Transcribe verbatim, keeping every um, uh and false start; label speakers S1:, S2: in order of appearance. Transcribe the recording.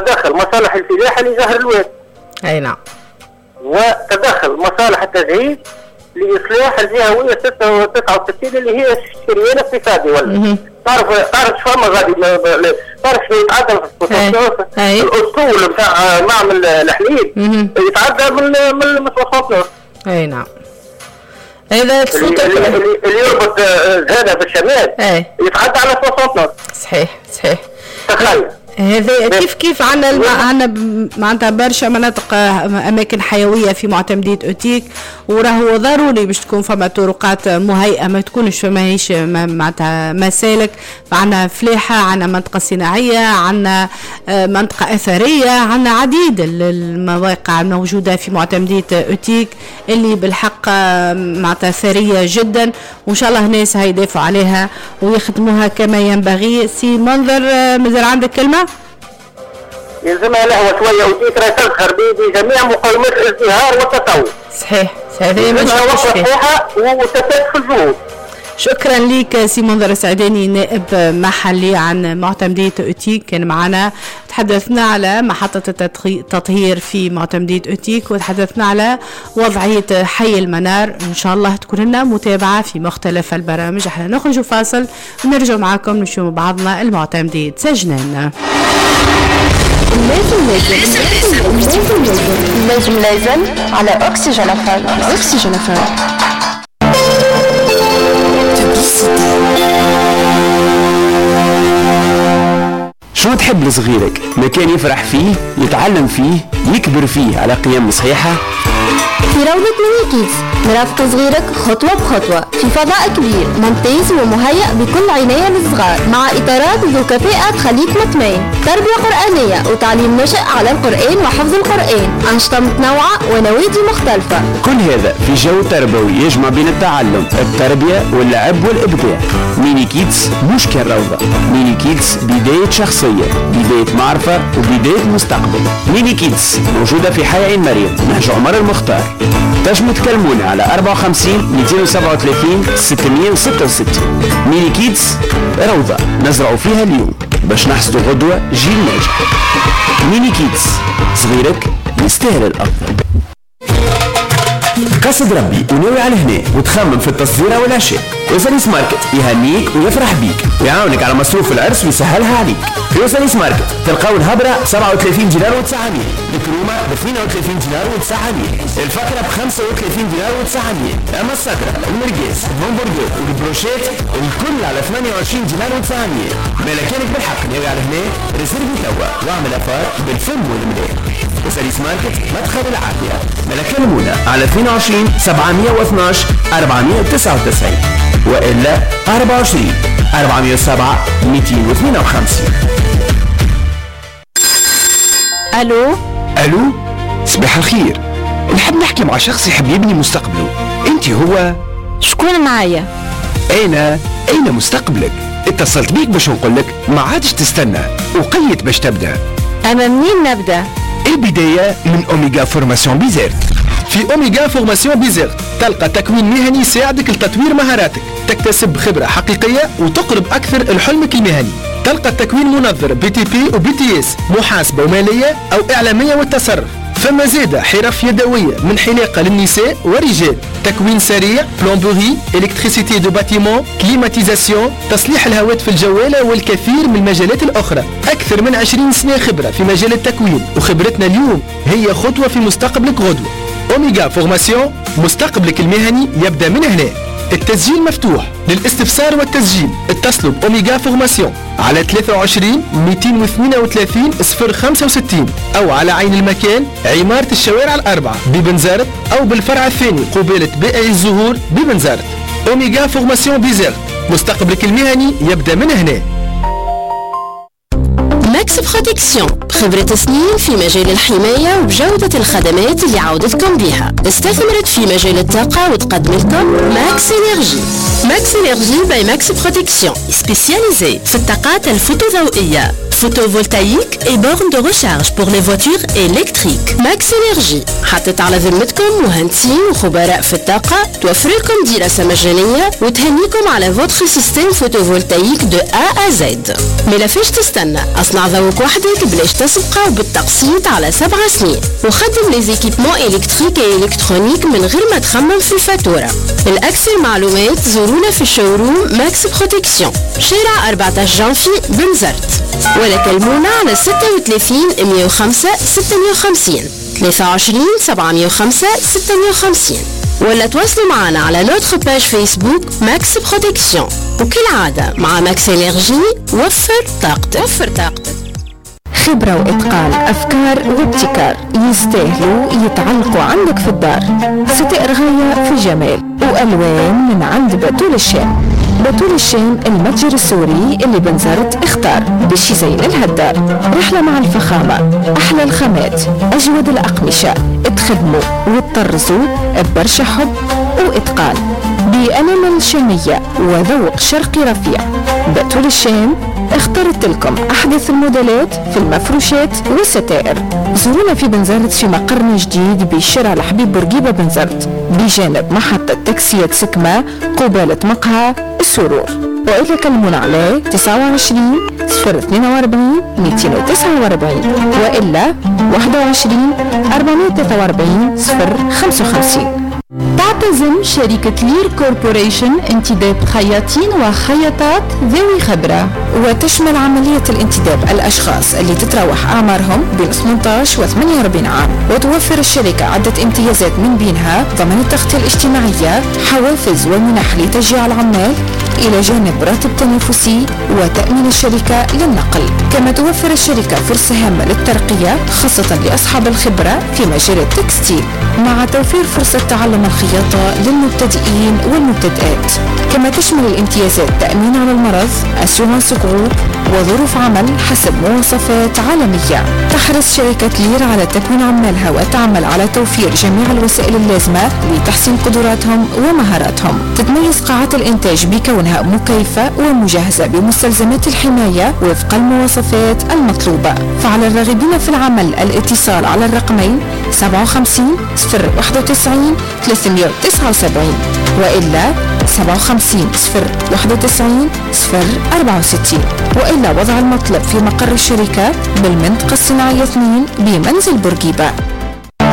S1: تدخل مصالح الفلاحة لزهر الواد.
S2: اي نعم.
S1: وتدخل مصالح التجهيز لإصلاح الجهة هوية ستة وستين اللي هي شريان اقتصادي. ولا تعرف تعرف شو ما غادي تعرف يتعدى الأسطول بتاع معمل الحليب يتعدى من من متوسط نور.
S2: اي نعم. إذا
S1: اللي, اللي, اللي يربط زادة بالشمال
S2: اي
S1: يتعدى على متوسط نور.
S2: صحيح صحيح.
S1: تخيل.
S2: هذا كيف كيف عنا الم... عنا معناتها برشا مناطق اماكن حيويه في معتمديه اوتيك، وراهو ضروري باش تكون فما طرقات مهيئه ما تكونش فما هيش معناتها مسالك. عنا فلاحه، عنا منطقه صناعيه، عنا منطقه اثريه، عنا عديد المواقع الموجوده في معتمديه اوتيك اللي بالحق معناتها ثريه جدا، وان شاء الله الناس هيدافعوا عليها ويخدموها كما ينبغي. سي منظر مازال عندك كلمه؟
S1: يلزمها لهوة شوية وتيك راه تظهر بجميع مقومات الازدهار والتطور.
S2: صحيح صحيح.
S1: يلزمها وقت صحيحة وتسات في الجهود.
S2: شكرا لك سي منظر السعداني، نائب محلي عن معتمدية اوتيك، كان معنا. تحدثنا على محطة التطهير في معتمدية اوتيك، وتحدثنا على وضعية حي المنار. ان شاء الله تكون لنا متابعة في مختلف البرامج. احنا نخرج فاصل ونرجع معكم نشوف بعضنا المعتمدية سجنان.
S3: لازم لازم لازم لازم لازم لازم على أكسجين أفهم. أكسجين أفهم.
S4: شو تحب لصغيرك؟ مكان يفرح فيه، يتعلم فيه، يكبر فيه على قيم صحيحة؟
S3: في روضة ميني كيدز نرافق صغيرك خطوة بخطوة في فضاء كبير ممتاز ومهيأ بكل عناية للصغار، مع إطارات ذو كفاءة تخليك مطمئن، تربية قرآنية وتعليم نشأ على القرآن وحفظ القرآن، أنشطة متنوعة ونوادي مختلفة.
S4: كل هذا في جو تربوي يجمع بين التعلم، التربية واللعب والإبداع. ميني كيدز مش كان روضة، ميني كيدز بداية شخصية، بداية معرفة وبداية مستقبل. ميني كيدز موجودة في حي عين مريم نهج عمر المختار. تنجموا تكلمونا على أربعة وخمسين مئتين وسبعة وثلاثين ستمئة وستة وستين. ميني كيدز روضة نزرعوا فيها اليوم باش نحصدوا غدوة جيل ناجح. ميني كيدز، صغيرك يستاهل الأفضل. قصد ربي وناوي على هنا وتخمم في التصديرة والعشاء، يوسانيس ماركت يهنيك ويفرح بيك ويعاونك على مصروف العرس ويسهلها عليك. يوسانيس ماركت تلقاو الهبرة ب سبعة وثلاثين دينار وتسعمية، الكرومة ب اثنين وثلاثين دينار وتسعمية، الفقرة ب خمسة وثلاثين دينار وتسعمية، أما السكرة المرقاس الهمبرجر والبروشيت الكل على ثمانية وعشرين دينار وتسعمية. ملكانك بالحق ناوي على هنا ريزيرفي توا واعمل أفار بالفم والمليح. يوسانيس ماركت مدخل العافية. ملكلمونا على اثنين وعشرين سبعمئة واثناش أربعمئة وتسعة وتسعين وإلا أربعة وعشرين أربعمئة وسبعة مئتين واثنين وخمسين.
S2: ألو
S5: ألو، صباح الخير. نحب نحكي مع شخص يحب يبني مستقبله. انت هو؟
S3: شكون معايا؟
S5: أنا أين مستقبلك؟ اتصلت بيك باش نقولك ما عادش تستنى وقيت باش تبدأ.
S3: أما منين نبدأ؟
S5: البداية من أوميغا فورماسيون بيزيرت.
S6: في أوميغا فورماسيون بيزيرت تلقى تكوين مهني يساعدك لتطوير مهاراتك، تكتسب خبرة حقيقية وتقرب أكثر لحلمك المهني. تلقى التكوين منظر بي تي بي وبي تي اس، محاسبة ومالية أو إعلامية والتصرف. فما زيادة حرف يدوية من حلاقة للنساء والرجال، تكوين سريع، بلومبوري، إلكتريسيتي دو باتيمون، كليماتيزاسيون، تصليح الهواتف الجوالة والكثير من المجالات الأخرى. أكثر من عشرين سنة خبرة في مجال التكوين، وخبرتنا اليوم هي خطوة في مستقبلك غدوة. أوميغا فورماسيون، مستقبلك المهني يبدأ من هنا. التسجيل مفتوح. للاستفسار والتسجيل اتصلوا بأوميغا فورماسيون على ثلاثة وعشرين مئتين واثنين وثلاثين صفر خمسة وستين أو على عين المكان عمارة الشوارع الأربعة ببنزرت، أو بالفرع الثاني قبالة بائع الزهور ببنزرت. أوميغا فورماسيون بيزيرت، مستقبلك المهني يبدأ من هنا.
S7: ماكس بروتكسيون، خبرة سنين في مجال الحماية وبجودة الخدمات اللي عودتكم بها. استثمرت في مجال الطاقة وتقدم لكم ماكس انرجي. ماكس انرجي باي ماكس بروتكسيون، سبيسياليزي في الطاقات الفوتوضوئية. photovoltaïque et bornes de recharge pour les voitures électriques. Max Energy حطت على ذمتكم مهندسين وخبراء في الطاقة توفر لكم دراسة مجانية وتهنيكم على فوتر سيستم فوتوفولتايك دو A à Z. ما لافاش تستنى، اصنع ذوق وحدك بلاش تسبقه بالتقسيط على سبع سنين وخدم لي زيكيبمون الكتريك و الكترونيك من غير ما تخمم في الفاتورة. الأكثر معلومات زورونا في الشوروم ماكس بروتكسيون شارع أربعطاش جانفي بنزرت، ولا كلمونا على ستة وثلاثين مية وخمسة ستمية وخمسين ثلاثة وعشرين سبعمية وخمسة ستمية وخمسين، ولا تواصلوا معنا على نوتر باج فيسبوك ماكس بروتكسيون. وكالعادة مع ماكس انرجي وفر طاقتك وفر طاقتك.
S8: خبرة وإتقان، أفكار وابتكار يستاهلوا يتعلقوا عندك في الدار. ستائر غاية في جمال وألوان من عند بتول الشام. بتول الشام المتجر السوري اللي بنزرت اختار باش يزين الهدار. رحلة مع الفخامة، أحلى الخامات، أجود الأقمشة، تخدموا وتطرزوا ببرشا حب وإتقان بأنامل شامية وذوق شرقي رفيع. بتول الشام اخترت لكم أحدث الموديلات في المفروشات والستائر. زورونا في بنزرت في مقرنا جديد بشارع الحبيب بورقيبة بنزرت بجانب محطة تاكسيات سكمة قبالة مقهى السرور. وإذا كلمونا على تسعة وعشرين صفر اثنين وأربعين مئتين وتسعة وأربعين وإلا واحد وعشرين أربعمية وثلاثة وأربعين صفر خمسة وخمسين. تعتزم شركة لير كوربوريشن انتداب خياطين وخياطات ذوي خبرة، وتشمل عملية الانتداب الأشخاص اللي تتراوح أعمارهم بين ثمانية عشر و ثمانية وأربعين عام. وتوفر الشركة عدة امتيازات من بينها ضمان التغطية الاجتماعية، حوافز ومنح لتشجيع العمال، إلى جانب راتب تنافسي وتأمين الشركة للنقل. كما توفر الشركة فرصة هامة للترقية خاصة لأصحاب الخبرة في مجال التكستيل، مع توفير فرصة تعلم الخياطة للمبتدئين والمبتدئات. كما تشمل الامتيازات تأمين على المرض، أسيورانس جروب، وظروف عمل حسب مواصفات عالمية. تحرص شركة لير على تكوين عمالها وتعمل على توفير جميع الوسائل اللازمة لتحسين قدراتهم ومهاراتهم. تتميز قاعات الإنتاج بكونها مكيفة ومجهزة بمستلزمات الحماية وفق المواصفات المطلوبة. فعلى الراغبين في العمل الاتصال على الرقمين سبعة وخمسين صفر واحد وتسعين ثلاثمية وتسعة وسبعين وإلا سبعة وخمسين صفر واحد وتسعين صفر أربعة وستين، وإلا وضع المطلب في مقر الشركة بالمنطقة الصناعية اثنين بمنزل بورقيبة.